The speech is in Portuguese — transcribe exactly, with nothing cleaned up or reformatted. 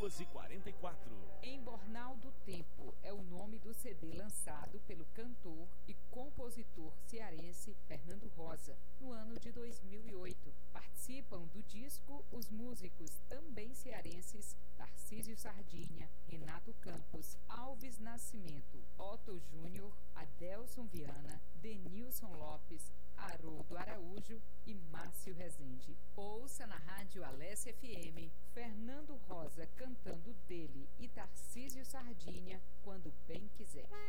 duas e quarenta e quatro. Embornal do Tempo é o nome do C D lançado pelo cantor e compositor cearense Fernando Rosa no ano de dois mil e oito. Participam do disco os músicos também cearenses Tarcísio Sardinha, Renato Campos, Alves Nascimento, Otto Júnior, Adelson Viana, Denilson Lopes, Haroldo Araújo e Márcio Rezende. Ouça na Rádio Alesse F M Fernando Rosa cantando dele e Tarcísio Sardinha quando bem quiser.